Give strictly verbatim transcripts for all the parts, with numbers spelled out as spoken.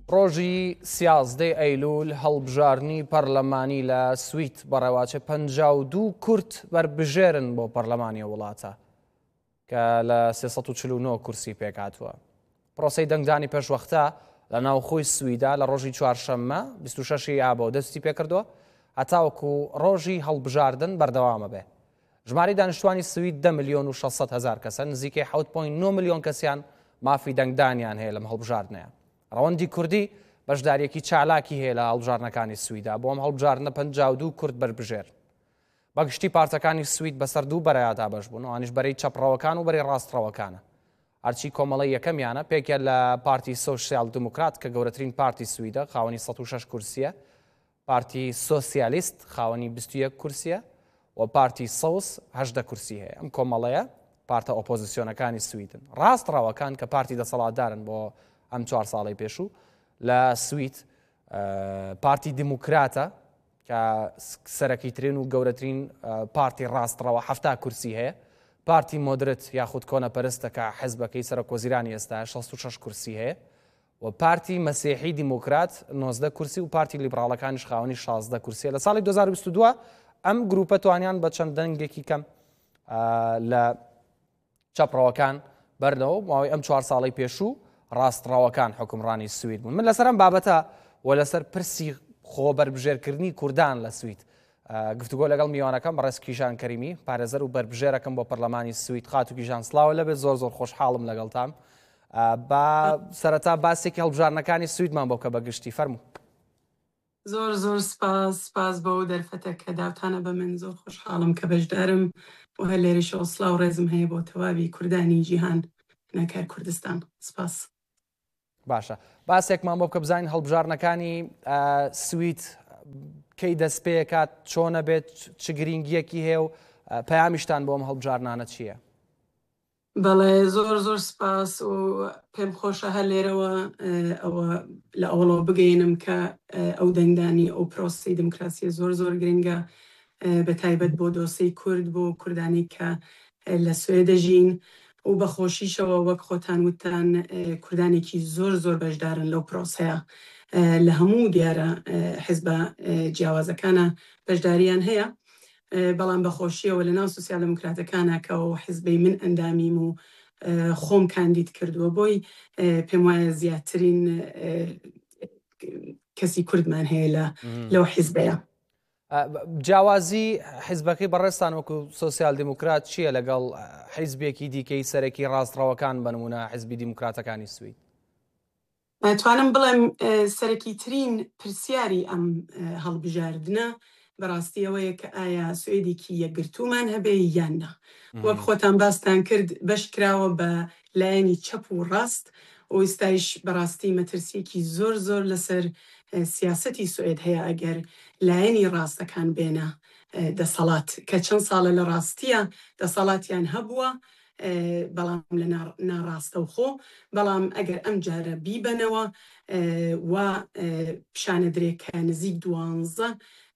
ڕۆژی سیازدەی ئەیلول هەڵبژارنی پەرلەمانی لە سوید بەڕێواچە پەنجاو و دوو کورد بەربژێرن بۆ پەرلەمانی وڵاتە کە لە سێسەد و چل و نۆ کورسی پێکاتووە. پرۆسەی دەنگدانی پێشوەختە لە ناوخۆی سویدا لە ڕۆژی چوارشەممە بیست و شەشی ئابۆ دەستی پێکردووە هەتاوەکو ڕۆژی هەڵبژاردن بەردەوامە بێ. ژماری دانیشتوانی سوید دە ملیۆن و شەشسەد هەزار کەسە، نزیکەی حەوت پۆینت نۆ ملیۆن کەسیان مافی دەنگدانیان هەیە لەم هەڵبژاردنەیە. ڕەوەندی کوردی بەشداریەکی چالاکی هەیە لە هەڵبژارنەکانی سویدا، بۆ ئەم هەڵبژاردنە پەنجاو و دوو کورد بەربژێر. بەگشتی پارتەکانی سوید بەسەر دوو بەرەیادا بەش بوون، ئەوانیش بەرەی چەپڕەوەکان و بەرەی ڕاستڕەوەکانە. هەرچی کۆمەڵی یەکەمیانە پێکێک لە پارتی سۆشیال دموکرات کە گەورەترین پارتی سویدە، خاوەنی سەد و شەش کورسیە، پارتی سۆسیالیست خاوەنی بیست و یەک کورسیە و پارتی سەوس هەژدە کورسی هەیە. ئەم کۆمەڵەیە پارتە ئۆپۆزیسیۆنەکانی سویدن. ڕاستڕەوەکان کە پارتی دەسەڵاتدارن بۆ ئەم چوار ساڵی پێشوو لە سوید پارتی دیموکراتە کە سەرەکیترین و گەورەترین پارتی ڕاستڕەوە هەفتا کورسی هەیە، پارتی مۆدرت یاخود کۆنەپەرستە کە حیزبەکەی سەرۆکوەزیرانی ئێستا شەست و شەش کورسی هەیە و پارتی مەسیحی دیموکرات نۆزدە کورسی و پارتی لیبراڵەکانیش خاوەنی شازدە کورسیە. لە ساڵی دوو هەزار و بیست و دوو ئەم گروپە توانیان بە چەند دەنگێکی کەم لە چەپڕەوەکان بەرنەوە ماوەی ئەم چوار ساڵی پێشوو ڕاستڕەوەکان حکومڕانی سوید بوون. من لەسەر ئەم بابەتە و لەسەر پرسی خۆبەربژێرکردنی کوردان لە سوید گفتوگۆ لەگەڵ میوانەکەم بەڕێز کیژان کەریمی پارێزەر و بەربژێرەکەم بۆ پەرلەمانی سوید. خات و کیژان سڵاوە لەبێت، زۆر زۆر خۆشحاڵم لەگەڵتام. با سەرەتا باسێکی هەڵبژارنەکانی سویدمان بۆ کە بەگشتی فەرموو. زۆر زۆر سپاس سپاس بۆ دەرفەتە کە داوتانە بە من، زۆر خۆشحاڵم کە بەشدارم و هەر لێرەشەوە سڵاو ڕێزم هەیە بۆ تەواوی کوردانی جیهان نەکار کوردستان. سپاس. باشە، باسێکمان بۆ بکە بزانین هەڵبژارنەکانی سوید کەی دەست پێکات، چۆنە بێت، چ گرنگیەکی هەیە و پەیامیشتان بۆ ئەم هەڵبژارنانە چییە؟ بەڵێ زۆر زۆر سپاس و پێم خۆشە هەر لێرەوە ئەوە لە ئەوڵەوە بگەینم کە ئەو دەنگدانی ئەو پرۆسەی دموکراسیە زۆر زۆر گرنگە، بە تایبەت بۆ دۆسەی کورد، بۆ کوردانی کە لە سوێدەژین و بەخۆشیشەوە وەک خۆتان وتان کوردانێکی زۆر زۆر بەشدارن لەو پرۆسەیە. لە هەموو دیارە حیزبە جیاوازەکانە بەشداریان هەیە، بەڵام بەخۆشیەوە لە ناو سوسیال دموکراتەکانە کە ئەو حیزبەی من ئەندامیم و خۆم کاندید کردووە، بۆی پێم وایە زیاترین کەسی کوردمان هەیە لەو حیزبەیە. جیاوازی حیزبەکەی بەڕێستان وەکو سۆسیال دموکرات چییە لەگەڵ حیزبێکی دیکەی سەرەکی ڕاستڕەوەکان بنمونە حیزبی دیموکراتەکانی سوید؟ توانم بڵێم سەرەکی ترین پرسیاری ئەم هەڵبژاردنە بەڕاستیەوەیە کە ئایا سوێدێکی یەکگرتوومان هەبێ یاننا. وەک خۆتان باستان کرد بەش کراوە بە لایەنی چەپ و ڕاست و ئێستایش بەڕاستی مەترسیەکی زۆر زۆر لەسەر سیاسەتی سوێد هەیە ئەگەر لایەنی ڕاستەکان بێنە دەسەڵات، کە چەند ساڵە لە ڕاستیە دەسەڵاتیان هەبووە بەڵام لە ناڕاستە و خۆ، بەڵام ئەگەر ئەم جارە بیبەنەوە و پیشانە درێکە نزیک دوانزە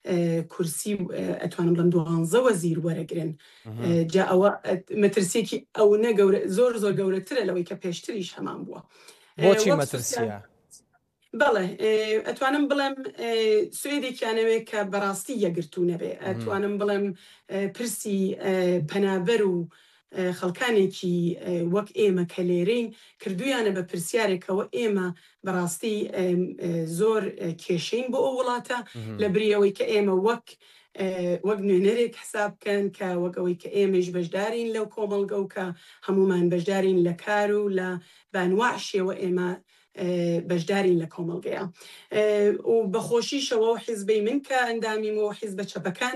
کورسی ئەتوانم بڵم دوانزە وەزیر وەرەگرن. جا ئەوە مەترسێکی ئەو نەگەورە زۆر زۆر گەورەترە لەوەی کە پێشتریش هەمان بووە. بۆچی مەترسیە؟ بەڵێ ئەتوانم بڵێم سوێدێکیانەوێ کە بەڕاستی یەکگرتوو نەبێ، ئەتوانم بڵێم پرسی پەنابەر و خەڵکانێکی وەک ئێمە کە لێرەین کردویانە بە پرسیارێکەوە ئێمە بەڕاستی زۆر کێشەین بۆ ئەو وڵاتە لە بریەوەی کە ئێمە وەک وەک نوێنەرێک حساب بکەن کە وەکەوەی کە ئێمەش بەشدارین لەو کۆمەڵگە و کە هەمومان بەشدارین لە کار و لە بانواعشێوە ئێمە بەشدارین لە کۆمەڵگەیە و بەخۆشیشەوە و حیزبەی من کە ئەندامیمەوە حیزبە چەپەکان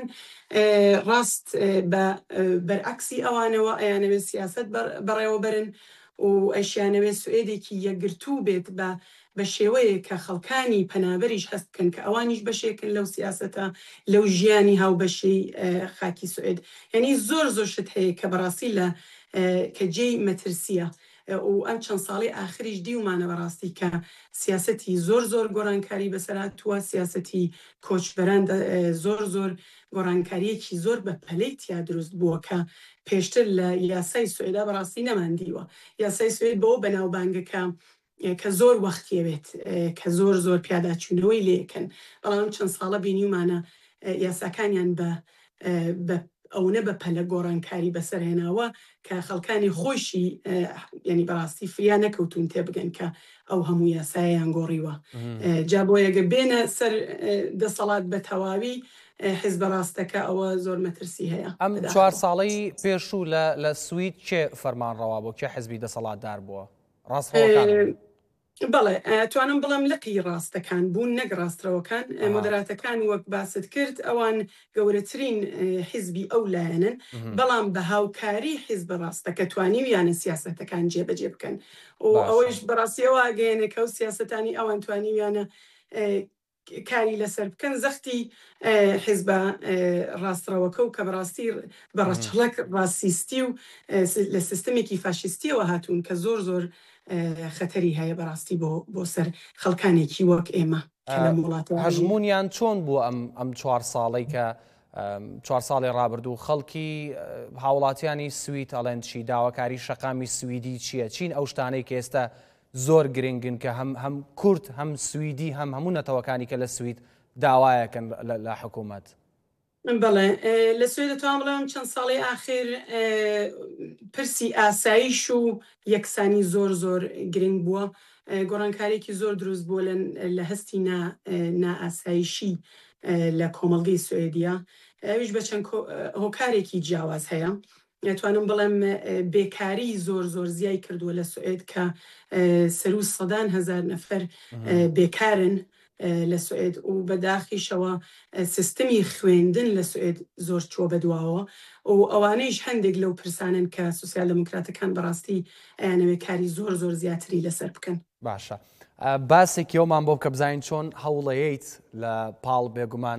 ڕاست بەرعکسی ئەوانەوە ئەیانەوێت سیاست بەڕێوە بەرن و ئەشیانەوێت سوێدێکی یەکگرتوو بێت بە بە شێوەیە کە خەڵکانی پەنابەریش هەست بکەن کە ئەوانیش بەشێکن لەو سیاسەتە لەو ژیانی هاوبەشەی خاکی سوێد. یعنی زۆر زۆر شت هەیە کە بەڕاستی لە کە جێی مەترسیە و ئەم چەند ساڵی ئاخریش دیومانە بەڕاستی کە سیاسەتی زۆر زۆر گۆڕانکاری بەسەرهاتووە، سیاسەتی کۆچبەران زۆر زۆر گۆڕانکاریەکی زۆر بە پەلەی تیا دروست بووە کە پێشتر لە یاسای سوێدا بەڕاستی نەماندیوە. یاسای سوێد بەوە بەناوبانگەکە کە زۆر وەختیەوێت کە زۆر زۆر پیاداچوونەوەی لێکەن بەڵام چەند ساڵە بینیمانە یاساکانیان بە ئەوە بە پەلە گۆڕانکاری بەسەرهێناوە کە خەڵکانی خۆشی ینی بەڕاستی فریان نەکەوتون تێبگەن کە ئەو هەموو یاساییان گۆڕیوە جا بۆ یەگە بێنە سەر دەسەڵات بە تەواوی حیزب ڕاستەکە ئەوە زۆر مەترسی هەیە. ئەم چوار ساڵەی پێشوو لە سوید چێ فەرمانڕەوا بوو کێ حیزبی دەسەڵاتدار بووە ڕاستەوەکان؟ بەڵێ توانم بڵم لقی ڕاستەکان بوون نەک ڕاستەوەکان مۆدەراتەکانی وەک باست کرد ئەوان گەورەترین حیزبی ئەو لایەنن بەڵام بە هاوکاری حیزب ڕاستەکە توانیویانە سیاسەتەکان جێبەجێ بکەن و ئەوەش بەڕاستیەوە ئاگەیەنێکە و سیاسەتانی ئەوان توانیویانە کاری لەسەر بکەن زەختی حیزبە ڕاستڕەوەکە و کە بەڕاستی بەڕەچڵک ڕاستیستی و لە سیستەمێکی فاشیستیەوە هاتوون کە زۆر زۆر خەتەری هەیە بەڕاستی بۆ سەر خەڵکانێکی وەک ئێمە هەژمونیان چۆن بوو ئەم چوار ساڵی کە چوار ساڵی ڕابردوو خەڵکی هاوڵاتیانی سوید ئەڵێن چی داواکاری شەقامی سویدی چییە چین ئەو شتانەی کە ئێستا زۆر گرنگن کە هەم کورد هەم سویدی هەم هەموو نەتەوەکانی کە لە سوید داوایەکەن لە حکوومەت. بەڵێ لە سوێ دەتوان بڵێم چەند ساڵی ئاخر پرسی ئاسایش و یەکسانی زۆر زۆر گرنگ بووە گۆڕانکارێکی زۆر دروست بووە لە هەستی نائاسایشی لە کۆمەڵگەی سوێدیا ئەویش بە چەند هۆکارێکی جیاواز هەیە. توانم بڵێم بێکاری زۆر زۆر زیای کردووە لە سوئێد کە سەر و سەدان هەزار نەفەر بێکارن لە سوئێد و بەداخیشەوە سیستەمی خوێندن لە سوئێد زۆر چوە بەدواوە و ئەوانەیش هەندێک لەو پرسانن کە سوسیال دموکراتەکان بەڕاستی ئەیانەوێ کاری زۆر زۆر زیاتری لەسەر بکەن. باشە باسێکی ئەومان بۆ بکە بزانین چۆن هەوڵەیەیت لە پاڵ بێگومان